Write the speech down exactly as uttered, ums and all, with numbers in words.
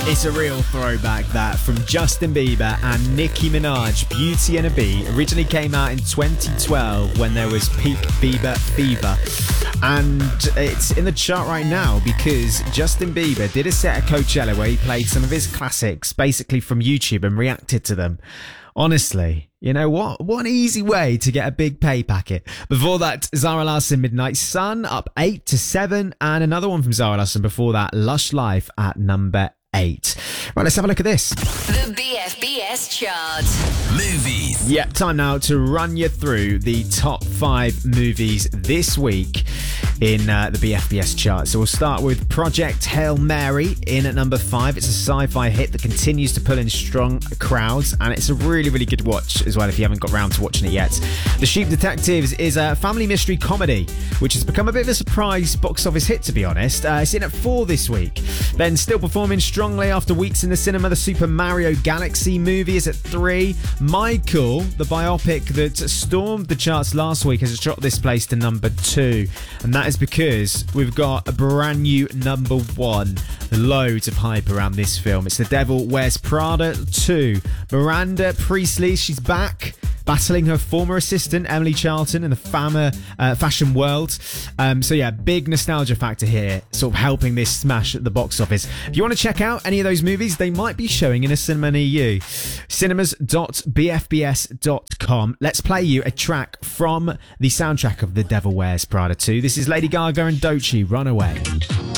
It's a real throwback, that, from Justin Bieber and Nicki Minaj. Beauty and a Beat originally came out in twenty twelve when there was peak Bieber fever. And it's in the chart right now because Justin Bieber did a set at Coachella where he played some of his classics, basically from YouTube, and reacted to them. Honestly, you know what? What an easy way to get a big pay packet. Before that, Zara Larsson, Midnight Sun, up eight to seven. And another one from Zara Larsson before that, Lush Life, at number eight. Right, let's have a look at this. The B F B S chart. Movies. Yeah, time now to run you through the top five movies this week in uh, the B F B S chart. So we'll start with Project Hail Mary in at number five. It's a sci-fi hit that continues to pull in strong crowds, and it's a really, really good watch as well if you haven't got round to watching it yet. The Sheep Detectives is a family mystery comedy, which has become a bit of a surprise box office hit, to be honest. Uh, it's in at four this week. Then still performing strongly after weeks in the cinema, the Super Mario Galaxy movie is at three. Michael, the biopic that stormed the charts last week, has dropped this place to number two. And that is because we've got a brand new number one. Loads of hype around this film. It's The Devil Wears Prada two. Miranda Priestley, she's back, battling her former assistant, Emily Charlton, in the fama, uh, fashion world. Um, so yeah, big nostalgia factor here, sort of helping this smash at the box office. If you want to check out any of those movies, they might be showing in a cinema near you. cinemas dot b f b s dot com. Let's play you a track from the soundtrack of The Devil Wears Prada two. This is Lady Gaga and Doechii, Runaway.